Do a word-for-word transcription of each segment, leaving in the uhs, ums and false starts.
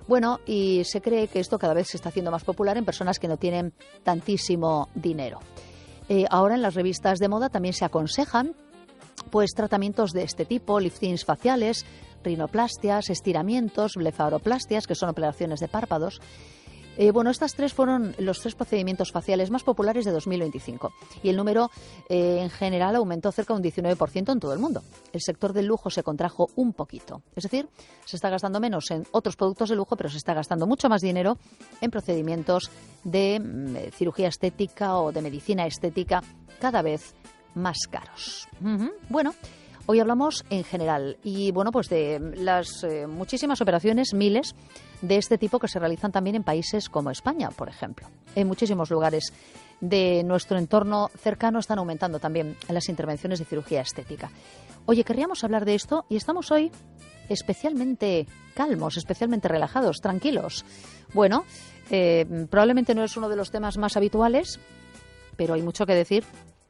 Bueno, y se cree que esto cada vez se está haciendo más popular en personas que no tienen tantísimo dinero. Eh, ahora en las revistas de moda también se aconsejan pues tratamientos de este tipo, liftings faciales, rinoplastias, estiramientos, blefaroplastias, que son operaciones de párpados. Eh, bueno, estas tres fueron los tres procedimientos faciales más populares de dos mil veinticinco y el número eh, en general aumentó cerca de un diecinueve por ciento en todo el mundo. El sector del lujo se contrajo un poquito, es decir, se está gastando menos en otros productos de lujo, pero se está gastando mucho más dinero en procedimientos de mm, cirugía estética o de medicina estética cada vez más caros. Uh-huh. Bueno, hoy hablamos en general y bueno, pues de las eh, muchísimas operaciones, miles de este tipo que se realizan también en países como España, por ejemplo. En muchísimos lugares de nuestro entorno cercano están aumentando también las intervenciones de cirugía estética. Oye, querríamos hablar de esto y estamos hoy especialmente calmos, especialmente relajados, tranquilos. Bueno, eh, probablemente no es uno de los temas más habituales, pero hay mucho que decir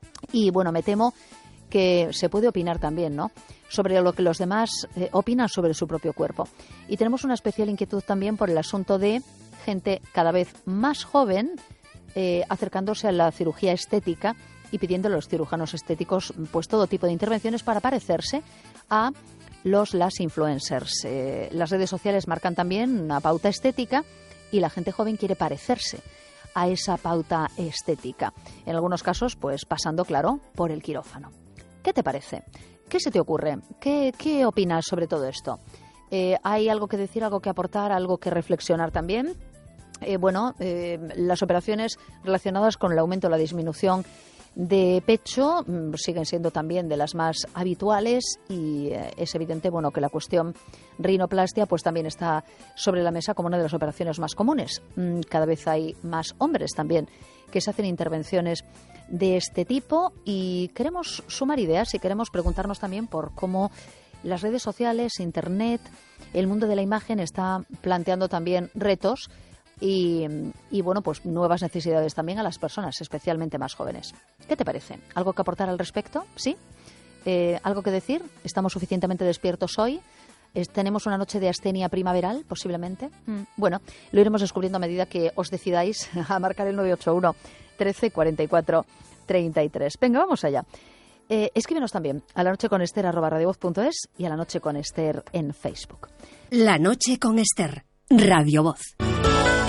y bueno, me temo que se puede opinar también, ¿no?, sobre lo que los demás eh, opinan sobre su propio cuerpo. Y tenemos una especial inquietud también por el asunto de gente cada vez más joven eh, acercándose a la cirugía estética y pidiendo a los cirujanos estéticos pues todo tipo de intervenciones para parecerse a los las influencers. Eh, las redes sociales marcan también una pauta estética y la gente joven quiere parecerse a esa pauta estética. En algunos casos, pues pasando, claro, por el quirófano. ¿Qué te parece? ¿Qué se te ocurre? ¿Qué, qué opinas sobre todo esto? Eh, ¿Hay algo que decir, algo que aportar, algo que reflexionar también? Eh, bueno, eh, las operaciones relacionadas con el aumento o la disminución de pecho mmm, siguen siendo también de las más habituales y eh, es evidente, bueno, que la cuestión rinoplastia pues también está sobre la mesa como una de las operaciones más comunes. Mm, cada vez hay más hombres también que se hacen intervenciones de este tipo y queremos sumar ideas y queremos preguntarnos también por cómo las redes sociales, Internet, el mundo de la imagen está planteando también retos y, y bueno, pues nuevas necesidades también a las personas, especialmente más jóvenes. ¿Qué te parece? ¿Algo que aportar al respecto? ¿Sí? Eh, ¿Algo que decir? ¿Estamos suficientemente despiertos hoy? ¿Tenemos una noche de astenia primaveral, posiblemente? Mm. Bueno, lo iremos descubriendo a medida que os decidáis a marcar el nueve ocho uno, trece, cuarenta y cuatro, treinta y tres. Venga, vamos allá. Eh, escríbenos también a la noche con Ester arroba radiovoz punto es y a la noche con Ester en Facebook. La noche con Ester, Radio Voz.